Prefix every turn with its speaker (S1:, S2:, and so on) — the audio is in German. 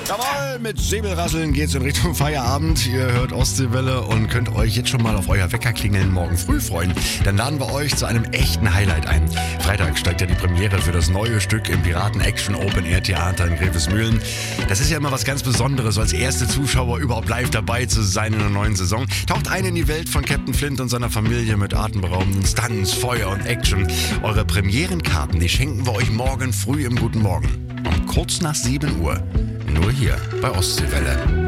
S1: Jawohl, mit Säbelrasseln geht's in Richtung Feierabend. Ihr hört Ostseewelle und könnt euch jetzt schon mal auf euer Weckerklingeln morgen früh freuen. Dann laden wir euch zu einem echten Highlight ein. Freitag steigt ja die Premiere für das neue Stück im Piraten-Action Open-Air-Theater in Grevesmühlen. Das ist ja immer was ganz Besonderes, als erste Zuschauer überhaupt live dabei zu sein in der neuen Saison. Taucht ein in die Welt von Captain Flint und seiner Familie mit atemberaubenden Stunts, Feuer und Action. Eure Premierenkarten, die schenken wir euch morgen früh im Guten Morgen. Um kurz nach 7 Uhr. Nur hier bei Ostseewelle.